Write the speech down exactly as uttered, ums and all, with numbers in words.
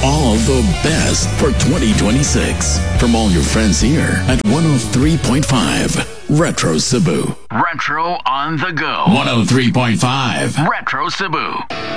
all the best for twenty twenty-six from all your friends here at one oh three point five Retro Cebu. Retro on the go. one oh three point five Retro Cebu.